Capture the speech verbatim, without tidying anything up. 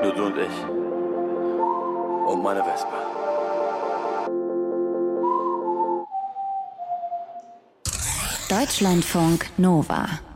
Nur du und ich. Und meine Vespa. Deutschlandfunk Nova.